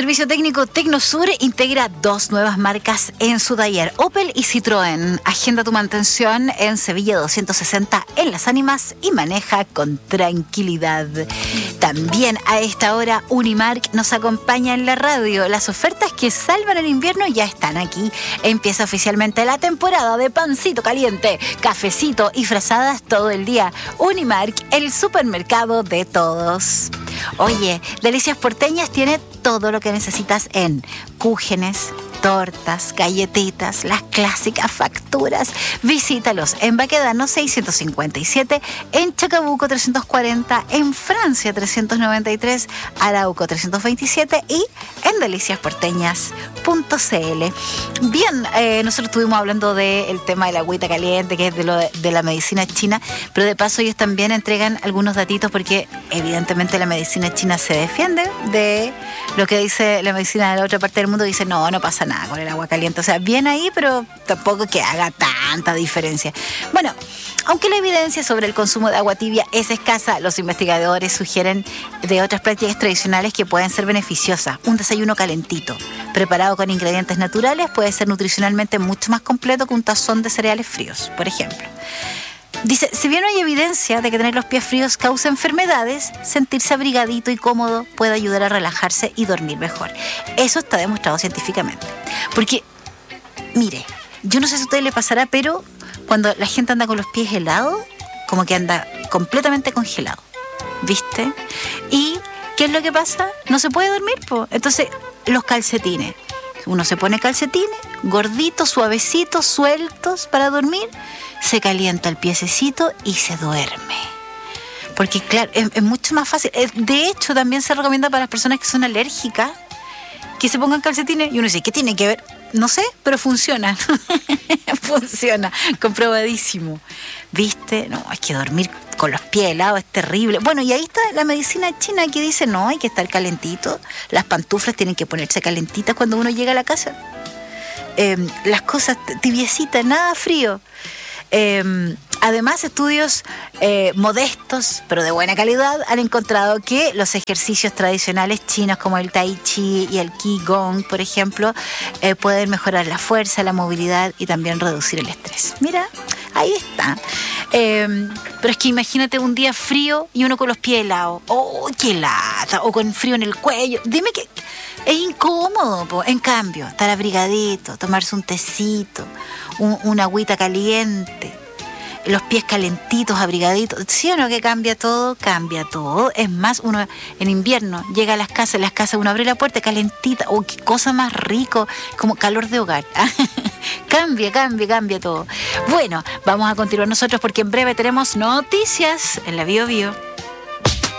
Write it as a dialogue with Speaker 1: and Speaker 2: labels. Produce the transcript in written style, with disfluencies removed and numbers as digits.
Speaker 1: servicio técnico Tecnosur integra 2 nuevas marcas en su taller, Opel y Citroën. Agenda tu mantención en Sevilla 260 en Las Ánimas y maneja con tranquilidad. También a esta hora Unimark nos acompaña en la radio. Las ofertas que salvan el invierno ya están aquí. Empieza oficialmente la temporada de pancito caliente, cafecito y frazadas todo el día. Unimark, el supermercado de todos. Oye, Delicias Porteñas tiene todo lo que necesitas en cúgenes, tortas, galletitas, las clásicas facturas. Visítalos en Baquedano 657, en Chacabuco 340, en Francia 393, Arauco 327 y en deliciasporteñas.cl. Bien, nosotros estuvimos hablando del tema de la agüita caliente, que es de la medicina china, pero de paso ellos también entregan algunos datitos porque evidentemente la medicina china se defiende de lo que dice la medicina de la otra parte del mundo. Dice, no pasa nada con el agua caliente. O sea, bien ahí, pero tampoco que haga tanta diferencia. Bueno, aunque la evidencia sobre el consumo de agua tibia es escasa, los investigadores sugieren de otras prácticas tradicionales que pueden ser beneficiosas. Un desayuno calentito, preparado con ingredientes naturales, puede ser nutricionalmente mucho más completo que un tazón de cereales fríos, por ejemplo. Dice, si bien no hay evidencia de que tener los pies fríos causa enfermedades, sentirse abrigadito y cómodo puede ayudar a relajarse y dormir mejor. Eso está demostrado científicamente. Porque, mire, yo no sé si a usted le pasará, pero cuando la gente anda con los pies helados, como que anda completamente congelado, ¿viste? ¿Y qué es lo que pasa? No se puede dormir, po. Entonces, los calcetines. Uno se pone calcetines, gorditos, suavecitos, sueltos para dormir, se calienta el piececito y se duerme. Porque claro, es mucho más fácil. De hecho, también se recomienda para las personas que son alérgicas que se pongan calcetines. Y uno dice, ¿qué tiene que ver? No sé, pero funciona. Funciona, comprobadísimo. ¿Viste? No, es que dormir con los pies helados es terrible. Bueno, y ahí está la medicina china que dice, no, hay que estar calentito. Las pantuflas tienen que ponerse calentitas cuando uno llega a la casa. Las cosas tibiecitas, nada frío. Además, estudios modestos, pero de buena calidad, han encontrado que los ejercicios tradicionales chinos como el tai chi y el qigong, por ejemplo, pueden mejorar la fuerza, la movilidad y también reducir el estrés. Mira, ahí está. Pero es que imagínate un día frío y uno con los pies helados. ¡Oh, qué lata! O con frío en el cuello. Dime que es incómodo, po. En cambio, estar abrigadito, tomarse un tecito, una agüita caliente, los pies calentitos, abrigaditos. ¿Sí o no que cambia todo? Cambia todo. Es más, uno en invierno llega a las casas uno abre la puerta calentita. ¡Oh, qué cosa más rico! Como calor de hogar. Cambia todo. Bueno, vamos a continuar nosotros porque en breve tenemos noticias en la Bio Bio.